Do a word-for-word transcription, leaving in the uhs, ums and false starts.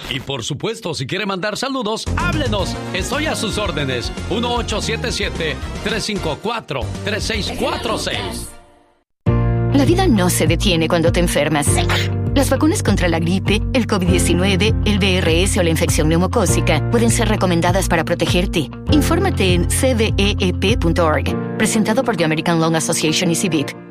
Y por supuesto, si quiere mandar saludos, háblenos. Estoy a sus órdenes. uno ocho siete siete, tres cinco cuatro, tres seis cuatro seis. La vida no se detiene cuando te enfermas. Las vacunas contra la gripe, el COVID diecinueve, el V R S o la infección neumocócica pueden ser recomendadas para protegerte. Infórmate en c v e e p punto org. Presentado por The American Lung Association y C B I P.